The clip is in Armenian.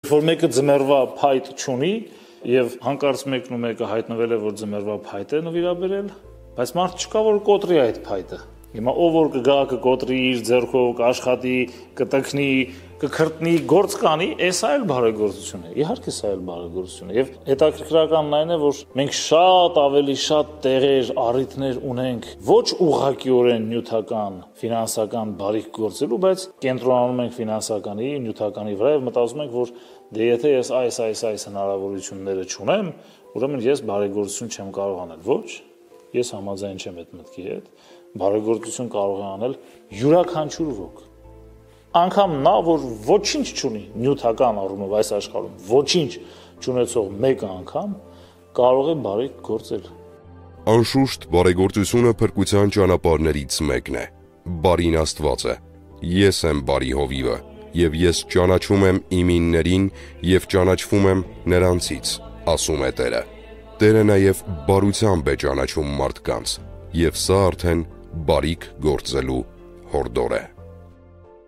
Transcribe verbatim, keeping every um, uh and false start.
որ մեկը ձմեռվա փայտ չունի եւ հանկարծ մեկն ու մեկը հայտնվել է որ ձմեռվա փայտ է նվիրաբերել, բայց մարդ չկա որ կոտրի այդ փայտը։ Հիմա ով որ կգա կկոտրի իր ձեռքով, կաշխատի, կտքնի, կքրտնի, գործ կանի, էս այլ բարեգործություն է։ Իհարկե սա այլ բարեգործություն է եւ հետաքրքրականն այն է որ մենք շատ ավելի շատ տեղեր, առիթներ ունենք ոչ ուղղակիորեն նյութական, ֆինանսական բարիք գործելու, բայց կենտրոնանում ենք ֆինանսականի, նյութականի վրա եւ մտածում ենք որ դե եթե ես այս այս այս հնարավորությունները չունեմ, ուրեմն ես բարեգործություն չեմ կարող անել։ Ոչ, ես համաձայն չեմ այդ մտքի հետ։ Բարեգործություն կարող է անել յուրաքանչյուր ոք։ Անկամ նա, որ ոչինչ չունի նյութական առումով այս աշխարհում, ոչինչ չունեցող մեկ անգամ կարող է բարիք գործել։ Անշուշտ բարեգործությունը փրկության ճանապարհներից մեկն է։ Բարին Աստված է։ Ես եմ բարի հովիվը, եւ ես ճանաչում եմ իմ իններին եւ ճանաչվում եմ նրանցից, ասում է Տերը։ Տերը նաեւ բարությամբ է ճանաչում մարդկանց, եւ սա արդեն բարիք գործելու հորդոր է։